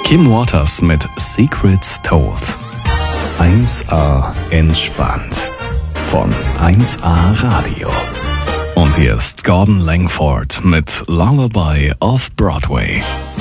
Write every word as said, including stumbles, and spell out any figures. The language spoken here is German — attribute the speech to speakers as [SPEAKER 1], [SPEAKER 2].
[SPEAKER 1] Kim Waters mit Secrets Told. eins A entspannt. Von eins A Radio. Und hier ist Gordon Langford mit Lullaby of Broadway.